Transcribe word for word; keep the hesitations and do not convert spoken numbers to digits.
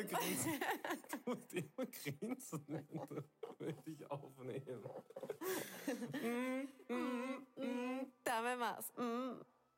immer grinsen. Du musst immer grinsen, wenn du dich aufnehmen. mm, mm, mm, dame más. Mm.